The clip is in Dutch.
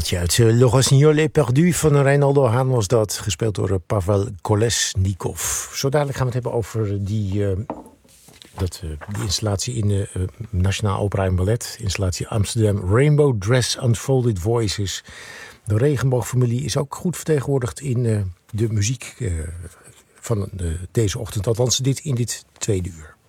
deeltje uit Le Rossignol est perdu van Reynaldo Haan was dat, gespeeld door Pavel Kolesnikov. Zo dadelijk gaan we het hebben over die installatie in de Nationaal Opera en Ballet. Installatie Amsterdam Rainbow Dress Unfolded Voices. De regenboogfamilie is ook goed vertegenwoordigd in de muziek van deze ochtend. Althans in dit tweede uur.